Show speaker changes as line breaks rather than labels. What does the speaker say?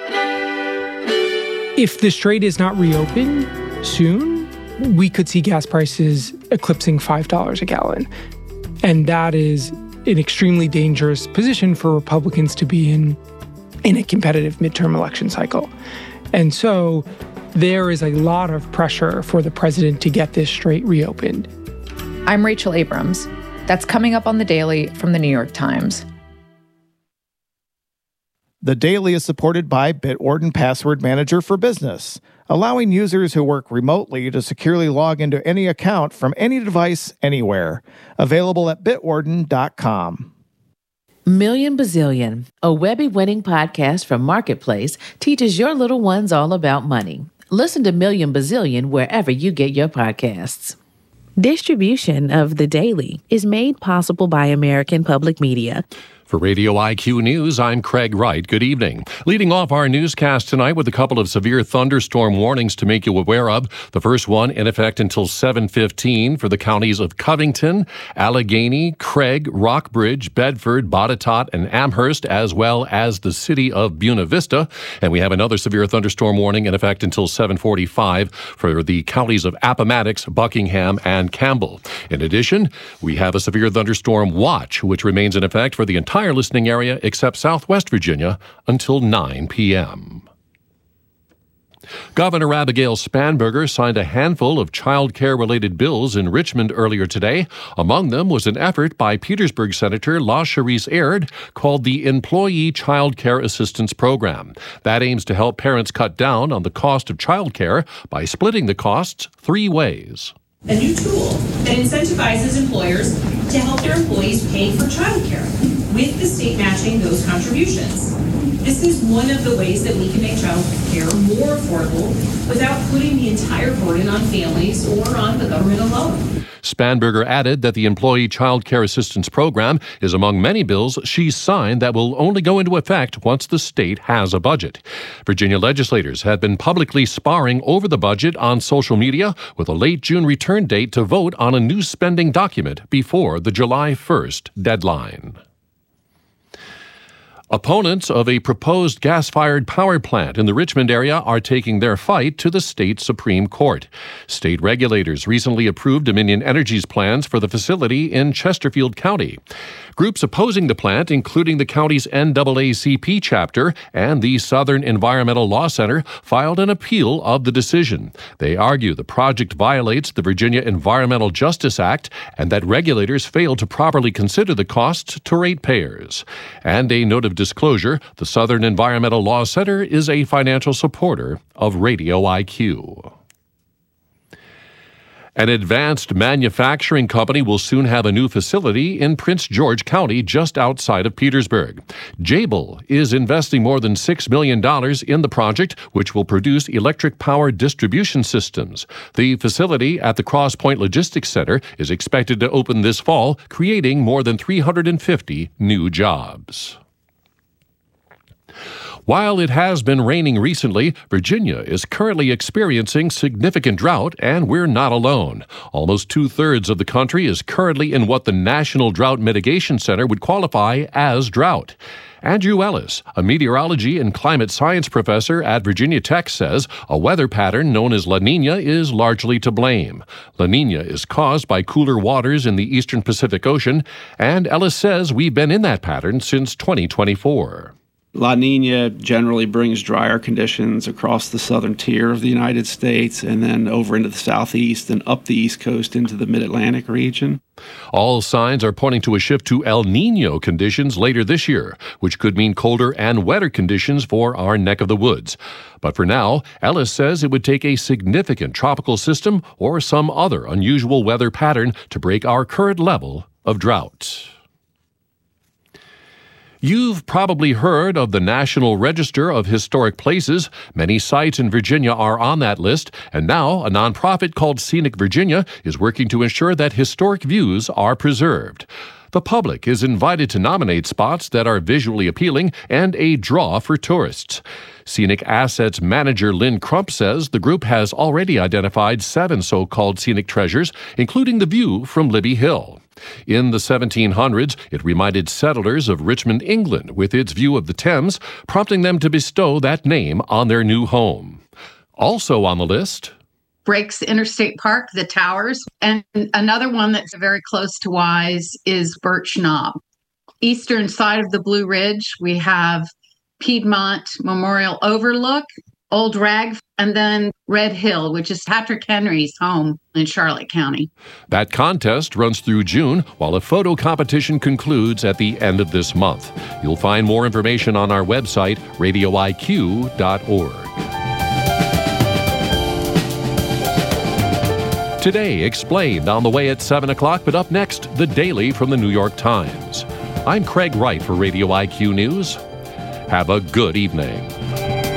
If the strait is not reopened soon, we could see gas prices eclipsing $5 a gallon. And that is an extremely dangerous position for Republicans to be in a competitive midterm election cycle. And so there is a lot of pressure for the president to get this strait reopened.
I'm Rachel Abrams. That's coming up on The Daily from The New York Times.
The Daily is supported by Bitwarden Password Manager for Business, allowing users who work remotely to securely log into any account from any device anywhere. Available at bitwarden.com.
Million Bazillion, a Webby-winning podcast from Marketplace, teaches your little ones all about money. Listen to Million Bazillion wherever you get your podcasts. Distribution of The Daily is made possible by American Public Media.
For Radio IQ News, I'm Craig Wright. Good evening. Leading off our newscast tonight with a couple of severe thunderstorm warnings to make you aware of. The first one in effect until 7:15 for the counties of Covington, Allegheny, Craig, Rockbridge, Bedford, Botetourt, and Amherst, as well as the city of Buena Vista. And we have another severe thunderstorm warning in effect until 7:45 for the counties of Appomattox, Buckingham, and Campbell. In addition, we have a severe thunderstorm watch, which remains in effect for the entire listening area except Southwest Virginia until 9 p.m. Governor Abigail Spanberger signed a handful of child care-related bills in Richmond earlier today. Among them was an effort by Petersburg Senator LaCherice Aird called the Employee Child Care Assistance Program. That aims to help parents cut down on the cost of child care by splitting the costs 3 ways.
A new tool that incentivizes employers to help their employees pay for childcare, with the state matching those contributions. This is one of the ways that we can make childcare more affordable without putting the entire burden on families or on the government alone.
Spanberger added that the Employee Child Care Assistance Program is among many bills she's signed that will only go into effect once the state has a budget. Virginia legislators had been publicly sparring over the budget on social media with a late June return date to vote on a new spending document before the July 1st deadline. Opponents of a proposed gas-fired power plant in the Richmond area are taking their fight to the state Supreme Court. State regulators recently approved Dominion Energy's plans for the facility in Chesterfield County. Groups opposing the plant, including the county's NAACP chapter and the Southern Environmental Law Center, filed an appeal of the decision. They argue the project violates the Virginia Environmental Justice Act and that regulators failed to properly consider the costs to ratepayers. And a note of disclosure, the Southern Environmental Law Center is a financial supporter of Radio IQ. An advanced manufacturing company will soon have a new facility in Prince George County just outside of Petersburg. Jabil is investing more than $6 million in the project, which will produce electric power distribution systems. The facility at the Cross Point Logistics Center is expected to open this fall, creating more than 350 new jobs. While it has been raining recently, Virginia is currently experiencing significant drought, and we're not alone. Almost 2/3 of the country is currently in what the National Drought Mitigation Center would qualify as drought. Andrew Ellis, a meteorology and climate science professor at Virginia Tech, says a weather pattern known as La Niña is largely to blame. La Niña is caused by cooler waters in the eastern Pacific Ocean, and Ellis says we've been in that pattern since 2024.
La Niña generally brings drier conditions across the southern tier of the United States and then over into the southeast and up the east coast into the mid-Atlantic region.
All signs are pointing to a shift to El Niño conditions later this year, which could mean colder and wetter conditions for our neck of the woods. But for now, Ellis says it would take a significant tropical system or some other unusual weather pattern to break our current level of drought. You've probably heard of the National Register of Historic Places. Many sites in Virginia are on that list, and now a nonprofit called Scenic Virginia is working to ensure that historic views are preserved. The public is invited to nominate spots that are visually appealing and a draw for tourists. Scenic Assets manager Lynn Crump says the group has already identified 7 so-called scenic treasures, including the view from Libby Hill. In the 1700s, it reminded settlers of Richmond, England, with its view of the Thames, prompting them to bestow that name on their new home. Also on the list,
Breaks Interstate Park, the Towers, and another one that's very close to Wise is Birch Knob. Eastern side of the Blue Ridge, we have Piedmont Memorial Overlook, Old Rag, and then Red Hill, which is Patrick Henry's home in Charlotte County.
That contest runs through June, while a photo competition concludes at the end of this month. You'll find more information on our website, radioiq.org. Today Explained on the way at 7 o'clock, but up next, The Daily from the New York Times. I'm Craig Wright for Radio IQ News. Have a good evening.